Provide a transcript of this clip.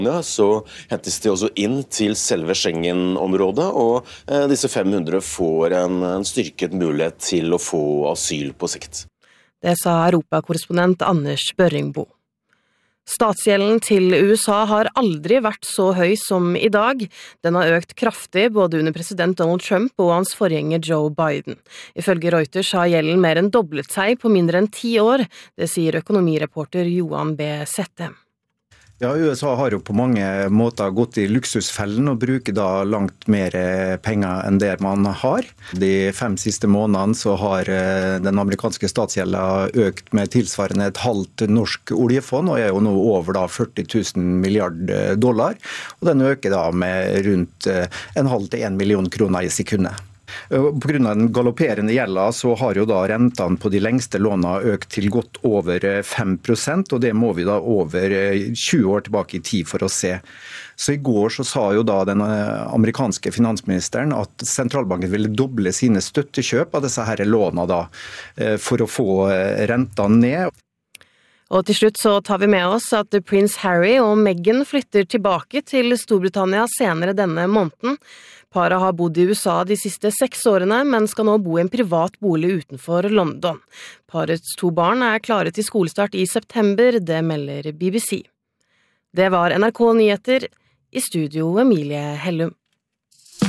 Så hentes de også inn til selve Schengen-området, og disse 500 får en styrket mulighet til å få asyl på sikt. Det sa europakorrespondent Anders Børringbo. Statsgjelden til USA har aldri vært så høy som i dag. Den har økt kraftig både under president Donald Trump og hans forgjenger Joe Biden. Ifølge Reuters har gjelden mer enn doblet seg på mindre enn 10 år. Det sier økonomireporter Johan B. Settem. Ja, USA har jo på mange måter gått i luksusfellen og bruker da langt mer penger enn det man har. De 5 siste månedene så har den amerikanske statsgjelden økt med tilsvarende et halvt norsk oljefond, og er jo nå over da 40 000 milliarder dollar. Og den øker da med rundt 0,5 til 1 million kroner i sekundet. På grunn av den galopperende gjelda så har jo da rentene på de lengste lånene økt til godt over 5%, og det må vi da over 20 år tilbake i tid for å se. Så i går så sa jo da den amerikanske finansministeren at sentralbanken ville doble sine støttekjøp av disse her lånene da, for å få rentene ned. Og til slutt så tar vi med oss at prins Harry og Meghan flytter tilbake til Storbritannia senere denne måneden. Paret har bodd i USA de siste 6 årene, men skal nå bo i en privat bolig utenfor London. Parets 2 barn er klare til skolestart i september, det melder BBC. Det var NRK Nyheter, i studio Emilie Hellum.